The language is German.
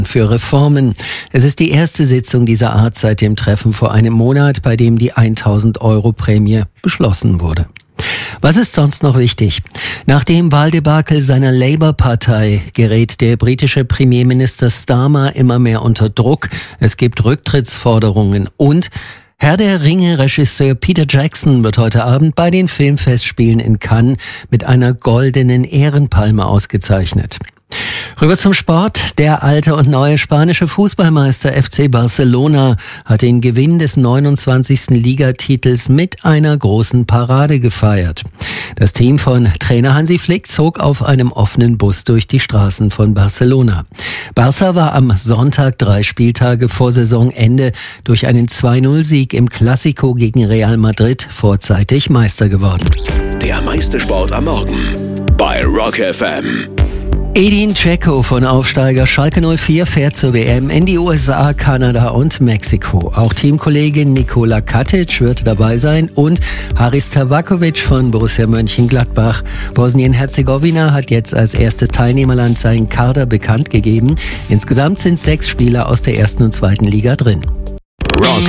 für Reformen. Es ist die erste Sitzung dieser Art seit dem Treffen vor einem Monat, bei dem die 1.000-Euro-Prämie beschlossen wurde. Was ist sonst noch wichtig? Nach dem Wahldebakel seiner Labour-Partei gerät der britische Premierminister Starmer immer mehr unter Druck. Es gibt Rücktrittsforderungen und Herr der Ringe-Regisseur Peter Jackson wird heute Abend bei den Filmfestspielen in Cannes mit einer goldenen Ehrenpalme ausgezeichnet. Rüber zum Sport. Der alte und neue spanische Fußballmeister FC Barcelona hat den Gewinn des 29. Ligatitels mit einer großen Parade gefeiert. Das Team von Trainer Hansi Flick zog auf einem offenen Bus durch die Straßen von Barcelona. Barca war am Sonntag 3 Spieltage vor Saisonende durch einen 2-0-Sieg im Clásico gegen Real Madrid vorzeitig Meister geworden. Der meiste Sport am Morgen bei Rock FM. Edin Dzeko von Aufsteiger Schalke 04 fährt zur WM in die USA, Kanada und Mexiko. Auch Teamkollegin Nikola Katic wird dabei sein und Haris Tabakovic von Borussia Mönchengladbach. Bosnien-Herzegowina hat jetzt als erstes Teilnehmerland seinen Kader bekannt gegeben. Insgesamt sind 6 Spieler aus der 1. und 2. Liga drin. Rock